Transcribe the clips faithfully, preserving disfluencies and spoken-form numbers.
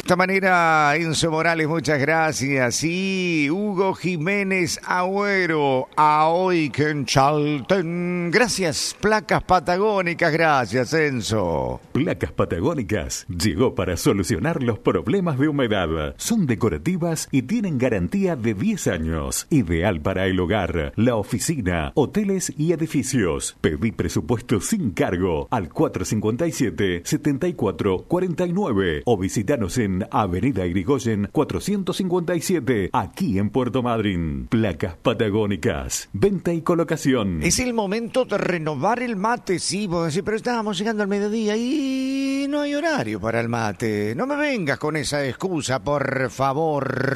De esta manera, Enzo Morales, muchas gracias. Y Hugo Jiménez Agüero, Aoiken Chalten. Gracias, Placas Patagónicas. Gracias, Enzo. Placas Patagónicas llegó para solucionar los problemas de humedad. Son decorativas y tienen garantía de diez años. Ideal para el hogar, la oficina, hoteles y edificios. Pedí presupuesto sin cargo al cuatro cinco siete, siete cuatro cuatro nueve o visitanos en Avenida Irigoyen cuatrocientos cincuenta y siete, aquí en Puerto Madryn. Placas Patagónicas, venta y colocación. Es el momento de renovar el mate, sí, vos decís, pero estábamos llegando al mediodía y no hay horario para el mate. No me vengas con esa excusa, por favor.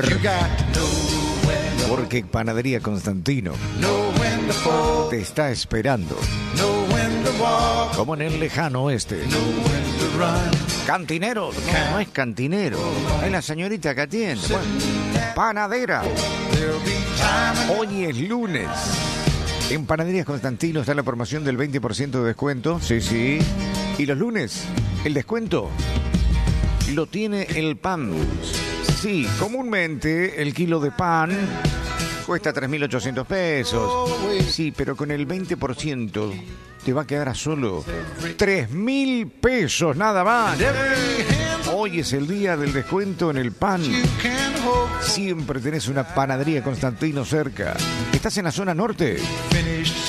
Porque Panadería Constantino te está esperando. Como en el lejano oeste. Cantinero, no, no es cantinero, es la señorita que atiende. Bueno, panadera. Hoy es lunes. En Panaderías Constantino está la promoción del veinte por ciento de descuento. Sí, sí. Y los lunes, el descuento lo tiene el pan. Sí, comúnmente el kilo de pan cuesta tres mil ochocientos pesos. Sí, pero con el veinte por ciento te va a quedar a solo tres mil pesos nada más. Hoy es el día del descuento en el pan. Siempre tenés una Panadería Constantino cerca. ¿Estás en la zona norte?